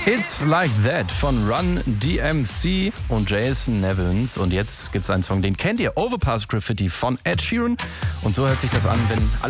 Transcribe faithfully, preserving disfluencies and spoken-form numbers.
It's Like That von Run D M C und Jason Nevins. Und jetzt gibt es einen Song, den kennt ihr, Overpass Graffiti von Ed Sheeran. Und so hört sich das an, wenn